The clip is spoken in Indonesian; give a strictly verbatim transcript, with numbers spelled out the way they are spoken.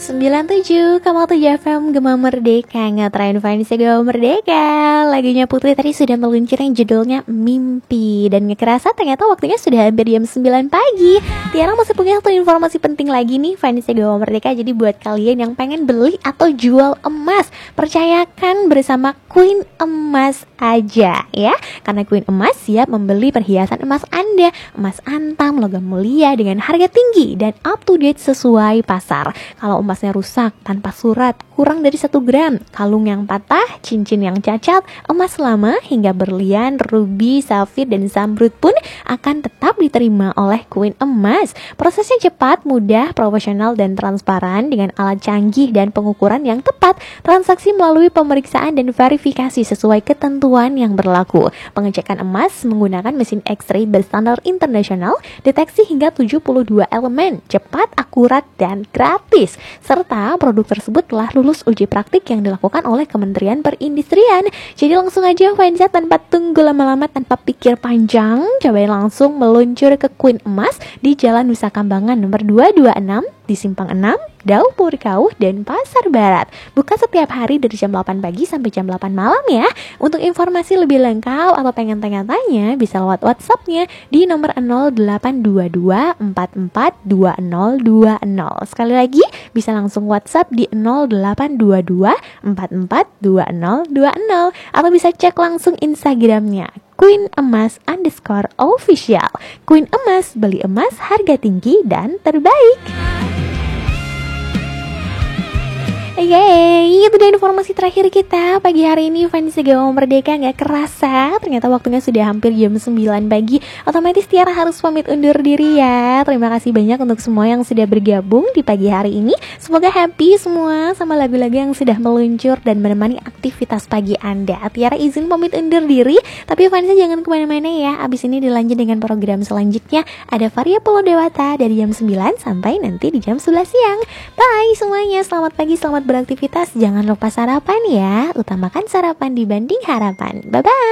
sembilan puluh tujuh koma tujuh F M Gema Merdeka, ngetrain Vanessa Gema Merdeka. Lagunya Putri tadi sudah meluncur yang judulnya Mimpi. Dan gak kerasa ternyata waktunya sudah hampir jam sembilan pagi. Tiara masih punya satu informasi penting lagi nih Vanessa Gema Merdeka. Jadi buat kalian yang pengen beli atau jual emas, percayakan bersama Queen Emas aja ya. Karena Queen Emas siap membeli perhiasan emas Anda. Emas antam, logam mulia dengan harga tinggi dan up to date sesuai pasar. Kalau emasnya rusak, tanpa surat, kurang dari satu gram, kalung yang patah, cincin yang cacat, emas lama hingga berlian, ruby, safir, dan zamrud pun akan tetap diterima oleh Queen Emas. Prosesnya cepat, mudah, profesional, dan transparan dengan alat canggih dan pengukuran yang tepat. Transaksi melalui pemeriksaan dan verifikasi sesuai ketentuan yang berlaku. Pengecekan emas menggunakan mesin X-ray berstandar internasional, deteksi hingga tujuh puluh dua elemen, cepat, akurat, dan gratis. Serta produk tersebut telah lulus uji praktik yang dilakukan oleh Kementerian Perindustrian. Jadi langsung aja Vanessa, tanpa tunggu lama-lama, tanpa pikir panjang, cobain langsung meluncur ke Queen Emas di Jalan Nusa Kambangan nomor dua dua enam di Simpang enam, Daup Purkauh, dan Pasar Barat. Buka setiap hari dari jam delapan pagi sampai jam delapan malam ya. Untuk informasi lebih lengkap atau pengen tanya-tanya bisa lewat WhatsApp-nya di nomor nol delapan dua dua empat empat dua nol dua nol. Sekali lagi bisa langsung WhatsApp di nol delapan dua dua empat empat dua nol dua nol atau bisa cek langsung Instagramnya Queen Emas underscore official. Queen Emas, beli emas harga tinggi dan terbaik. Yeay, itu dia informasi terakhir kita pagi hari ini. Vanessa Gema Merdeka. Gak kerasa ternyata waktunya sudah hampir jam sembilan pagi. Otomatis Tiara harus pamit undur diri ya. Terima kasih banyak untuk semua yang sudah bergabung di pagi hari ini. Semoga happy semua sama lagu-lagu yang sudah meluncur dan menemani aktivitas pagi Anda. Tiara izin pamit undur diri, tapi Vanessa jangan kemana-mana ya. Abis ini dilanjut dengan program selanjutnya. Ada Varia Pulau Dewata dari jam sembilan sampai nanti di jam sebelas siang. Bye semuanya, selamat pagi, selamat beraktivitas. Jangan lupa sarapan ya. Utamakan sarapan dibanding harapan. Bye-bye.